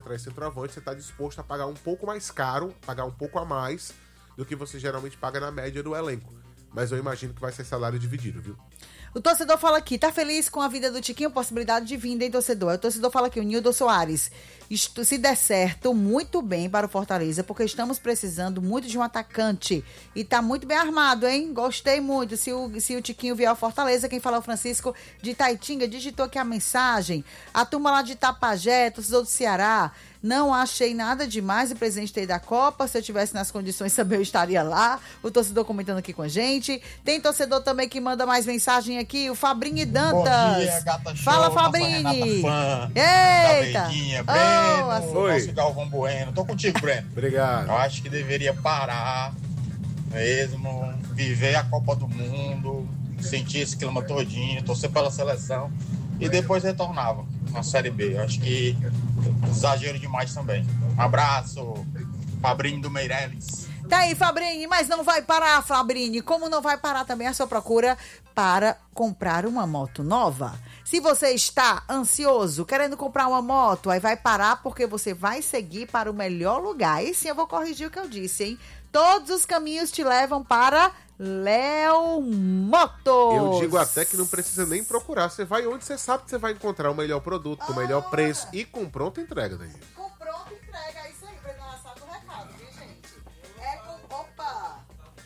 encontrar esse centroavante, você está disposto a pagar um pouco mais caro, pagar um pouco a mais do que você geralmente paga na média do elenco. Mas eu imagino que vai ser salário dividido, viu? O torcedor fala aqui, tá feliz com a vida do Tiquinho? Possibilidade de vinda, hein, torcedor? O torcedor fala aqui, o Nildo Soares. Isto, se der certo, muito bem para o Fortaleza, porque estamos precisando muito de um atacante. E tá muito bem armado, hein? Gostei muito. Se o Tiquinho vier ao Fortaleza, quem fala é o Francisco de Itaitinga, digitou aqui a mensagem. A turma lá de Itapajé, torcedor do Ceará. Não achei nada demais o presidente da Copa. Se eu tivesse nas condições também eu estaria lá. O torcedor comentando aqui com a gente. Tem torcedor também que manda mais mensagem aqui. O Fabrini Dantas. Bom dia, Gata Show. Fala, Fabrini. Eita. Breno, nosso Galvão Bueno. Tô contigo, Breno. Obrigado. Eu acho que deveria parar mesmo, viver a Copa do Mundo, sentir esse clima todinho, torcer pela seleção e depois retornava na Série B. Eu acho que exagero demais também. Um abraço, Fabrini do Meireles. Tá aí, Fabrini, mas não vai parar, Fabrini. Como não vai parar também a sua procura para comprar uma moto nova? Se você está ansioso, querendo comprar uma moto, aí vai parar porque você vai seguir para o melhor lugar. E sim, eu vou corrigir o que eu disse, hein? Todos os caminhos te levam para Léo Motos. Eu digo até que não precisa nem procurar. Você vai onde você sabe que você vai encontrar o melhor produto, com o melhor preço e com pronta entrega, daí. Com pronta entrega, é isso aí, Breno Lassado, o recado, viu, gente? É com... Opa!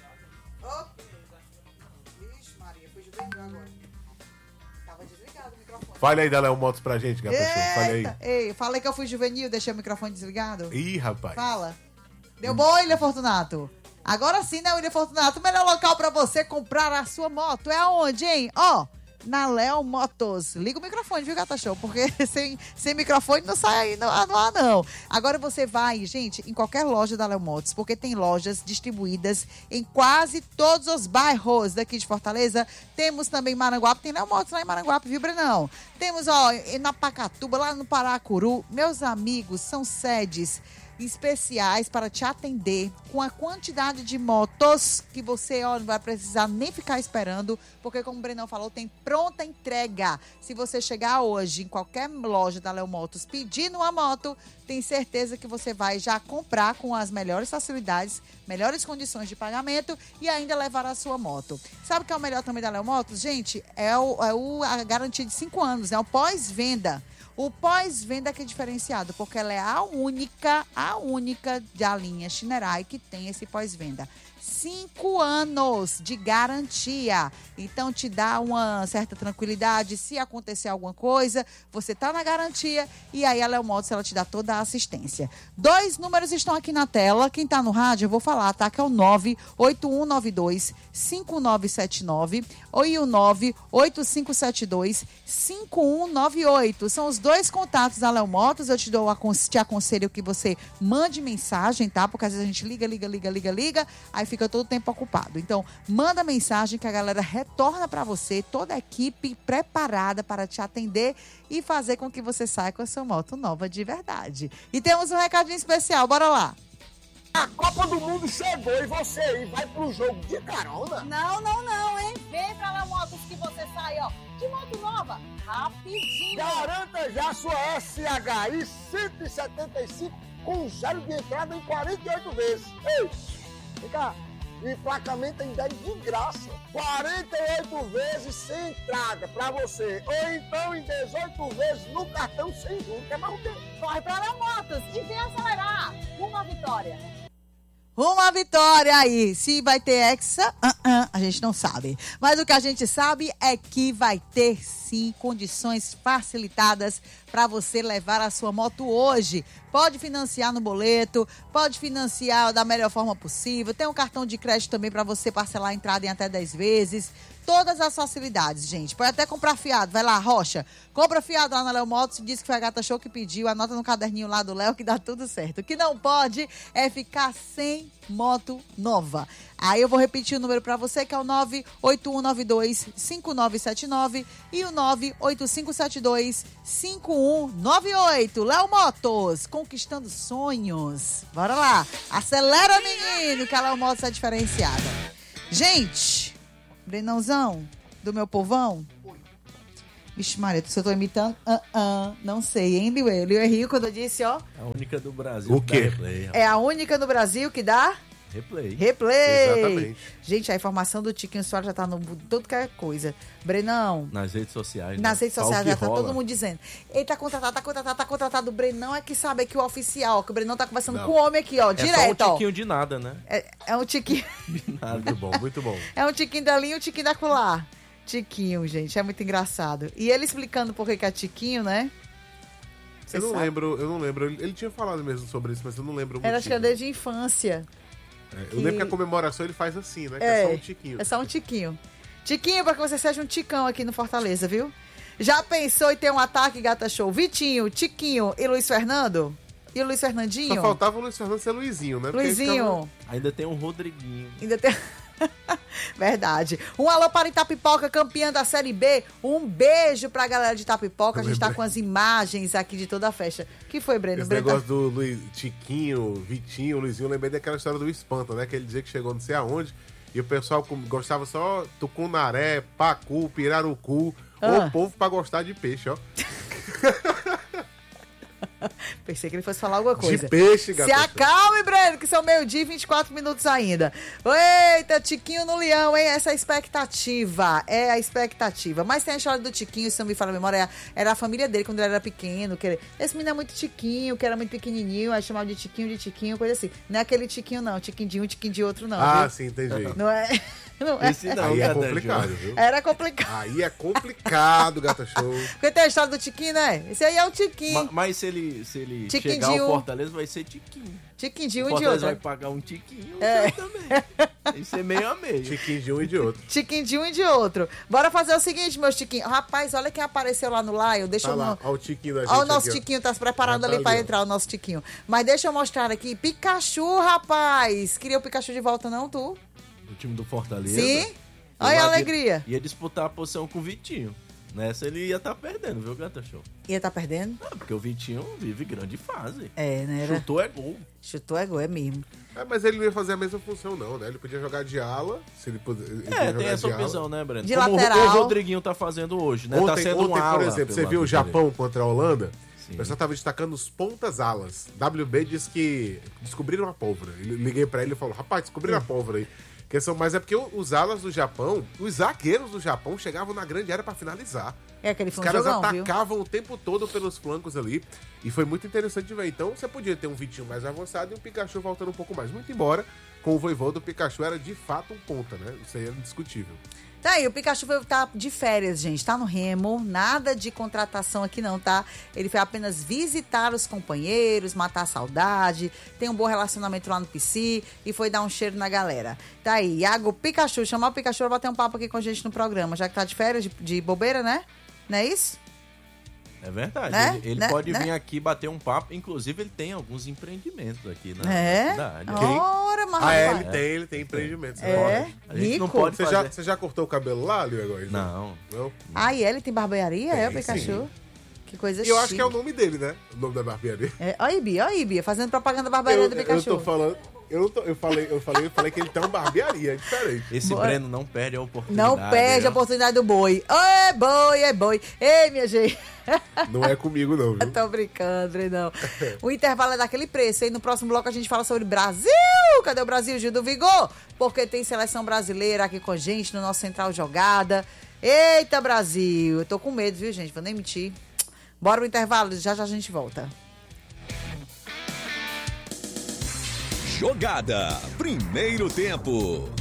Vixe, Maria, foi juvenil agora. Tava desligado o microfone. Fale aí da Léo Motos pra gente, Gata Show. Fale aí. Ei, falei que eu fui juvenil, deixei o microfone desligado. Ih, rapaz. Fala. Deu bom, William Fortunato? Agora sim, né, William Fortunato? O melhor local pra você comprar a sua moto é aonde, hein? Ó, na Léo Motos. Liga o microfone, viu, Gata Show? Porque sem microfone não sai aí no ar, não. Agora você vai, gente, em qualquer loja da Léo Motos, porque tem lojas distribuídas em quase todos os bairros daqui de Fortaleza. Temos também em Maranguape, tem Léo Motos lá em Maranguape, viu, Brenão? Temos, ó, na Pacatuba, lá no Paracuru. Meus amigos, são sedes especiais para te atender com a quantidade de motos que você, ó, não vai precisar nem ficar esperando, porque como o Brenão falou, tem pronta entrega. Se você chegar hoje em qualquer loja da Léo Motos pedindo uma moto, tem certeza que você vai já comprar com as melhores facilidades, melhores condições de pagamento e ainda levar a sua moto. Sabe o que é o melhor também da Léo Motos? Gente, a garantia de 5 anos, né? O pós-venda. O pós-venda que é diferenciado, porque ela é a única da linha Shinerai que tem esse pós-venda. 5 anos de garantia. Então, te dá uma certa tranquilidade. Se acontecer alguma coisa, você tá na garantia e aí a Léo Motos, ela te dá toda a assistência. 2 números estão aqui na tela. Quem tá no rádio, eu vou falar, tá? Que é o 98192-5979 e o 98572-5198. São os 2 contatos da Léo Motos. Eu te aconselho que você mande mensagem, tá? Porque às vezes a gente liga, aí fica todo o tempo ocupado. Então, manda mensagem que a galera retorna para você, toda a equipe preparada para te atender e fazer com que você saia com a sua moto nova de verdade. E temos um recadinho especial, bora lá. A Copa do Mundo chegou e você aí vai pro jogo de carona? Não, hein? Vem pra Léo Motos que você sai, ó, de moto nova, rapidinho. Garanta já sua SHI 175 com zero de entrada em 48 vezes. Ei, vem cá. Emplacamento em 10 de graça. 48 vezes sem entrada pra você. Ou então em 18 vezes no cartão sem juros. Quer mais o quê? Corre pra Léo Motos e vem acelerar. Uma vitória. Uma vitória aí. Se vai ter Hexa, a gente não sabe. Mas o que a gente sabe é que vai ter sim condições facilitadas para você levar a sua moto hoje. Pode financiar no boleto, pode financiar da melhor forma possível. Tem um cartão de crédito também para você parcelar a entrada em até 10 vezes. Todas as facilidades, gente. Pode até comprar fiado. Vai lá, Rocha. Compra fiado lá na Léo Motos. Diz que foi a Gata Show que pediu. Anota no caderninho lá do Léo que dá tudo certo. O que não pode é ficar sem moto nova. Aí eu vou repetir o número para você, que é o 98192-5979 e o 98572-5198. Léo Motos, conquistando sonhos. Bora lá. Acelera, menino, que a Léo Motos é diferenciada. Gente, Brenãozão, do meu povão. Ixi, Maria, se eu tô imitando, não sei, hein, Liu? Liu é Rio quando eu disse, ó. A única do Brasil. O quê? Replay, É a única no Brasil que dá replay. Exatamente. Gente, a informação do Tiquinho Soares já tá no tudo que é coisa. Brenão. Nas redes sociais. Nas redes sociais já tá rola. todo mundo dizendo. Ele tá contratado. O Brenão é que sabe que o oficial, que o Brenão tá conversando com o homem aqui, ó, direto, só um ó. tiquinho de nada, né? É um tiquinho. Muito bom, muito bom. É um tiquinho dali e um tiquinho da colar. Tiquinho, gente, é muito engraçado. E ele explicando por que é tiquinho, né? Você Eu não sabe? lembro. Ele tinha falado mesmo sobre isso, mas eu não lembro o Era, acho que motivo. era desde a infância. Eu lembro que a comemoração ele faz assim, né? Que É, é só um tiquinho. É só um tiquinho. Tiquinho pra que você seja um ticão aqui no Fortaleza, viu? Já pensou em ter um ataque, Gata Show? Vitinho, Tiquinho e Luiz Fernando? E o Luiz Fernandinho? Só faltava o Luiz Fernando ser Luizinho, né? Porque Luizinho. Ainda tem um Rodriguinho. Ainda tem... Verdade. Um alô para Itapipoca, campeã da Série B. Um beijo pra galera de Itapipoca. A gente tá com as imagens aqui de toda a festa. Que foi, Breno? Esse Breno negócio do Luiz, Tiquinho, Vitinho, Luizinho, eu lembrei daquela história do Espanto, né? Que ele dizia que chegou não sei aonde e o pessoal gostava só tucunaré, pacu, pirarucu. O povo pra gostar de peixe, ó. Pensei que ele fosse falar alguma coisa. De peixe, Se Gata Show. acalme, Breno, que são 12h e 24 minutos ainda. Eita, Tiquinho no leão, hein? Essa é a expectativa. É a expectativa. Mas tem a história do Tiquinho, se não me falha a memória, era a família dele quando ele era pequeno. Que esse menino é muito tiquinho, que era muito pequenininho, aí chamava de Tiquinho, coisa assim. Não é aquele Tiquinho, não. Tiquinho de outro, não. Ah, viu? sim, entendi. Não é? Não é? Esse não, Aí é Gata complicado, Show. viu? Era complicado. Aí é complicado, Gata Show. Porque tem a história do Tiquinho, né? Esse aí é o Tiquinho. Mas se ele Tiquinho chegar de ao um. Fortaleza, vai ser tiquinho. Tiquinho de O um e de Fortaleza outro. vai pagar um tiquinho É. também. Isso é meio a meio. Tiquinho de um e de outro. Tiquinho de um e de outro. Bora fazer o seguinte, meus tiquinhos. Rapaz, olha quem apareceu lá no Lion. Deixa Tá eu... lá, ó o Tiquinho da gente. Ó, o nosso aqui, ó. Tiquinho tá se preparando Ah, tá ali pra ali, ó. entrar, o nosso Tiquinho. Mas deixa eu mostrar aqui. Pikachu, rapaz. Queria o Pikachu de volta, não, tu? O time do Fortaleza. Sim? Olha a alegria. Ia disputar a posição com o Vitinho. Nessa ele ia estar perdendo, viu, Gata Show? Ia tá perdendo? Ah, porque o Vitinho vive grande fase. É, né? Era... Chutou é gol. Chutou é gol, é mesmo. É, mas ele não ia fazer a mesma função, não, né? Ele podia jogar de ala, se ele podia Tem essa de ala. opção, né, Breno? De Como lateral. o Rodriguinho tá fazendo hoje, né? Tá sendo um ala, por exemplo, pelo você viu lado o Japão contra a Holanda? Sim. O pessoal tava destacando os pontas alas. WB diz que descobriram a pólvora. Eu liguei pra ele e falou, rapaz, descobriram a pólvora aí. Mas é porque os alas do Japão, os zagueiros do Japão chegavam na grande área pra finalizar. É aquele Os foi um caras jogão, viu? atacavam o tempo todo pelos flancos ali. E foi muito interessante de ver. Então você podia ter um Vitinho mais avançado e um Pikachu voltando um pouco mais. Muito embora, com o Vojvoda, o Pikachu era de fato um ponta, né? Isso aí era indiscutível. Tá aí, o Pikachu tá de férias, gente. Tá no Remo, nada de contratação aqui não, tá? Ele foi apenas visitar os companheiros, matar a saudade, tem um bom relacionamento lá no PC e foi dar um cheiro na galera. Tá aí, Iago Pikachu, chamar o Pikachu pra bater um papo aqui com a gente no programa, já que tá de férias, de bobeira, né? Não é isso? É verdade. Né? Ele Né? pode Né? vir aqui bater um papo. Inclusive, ele tem alguns empreendimentos aqui na É? cidade. Ora, mas Ah, é, rapaz. ele tem empreendimento. você É? pode. A gente não Rico? pode Você fazer... já cortou o cabelo lá, Liu, agora? Não. Não? Ah, e ele tem barbearia? É o Tem, Pikachu? sim. Que coisa E eu chique. acho que é o nome dele, né? O nome da barbearia. É, ó aí, Bia, fazendo propaganda da barbearia do Pikachu. Eu tô falando... Eu falei que ele tem uma barbearia, é diferente. Esse Bora. Breno não perde a oportunidade. Não perde né? a oportunidade do boi. É boi, é boi. Ei, minha gente. Não é comigo, não, viu? Tô brincando, Brenão. O intervalo é daquele preço, hein? No próximo bloco a gente fala sobre Brasil. Cadê o Brasil, Gil do Vigor? Porque tem seleção brasileira aqui com a gente no nosso Central Jogada. Eita, Brasil. Eu tô com medo, viu, gente? Vou nem mentir. Bora pro intervalo, já já a gente volta. Jogada. Primeiro tempo.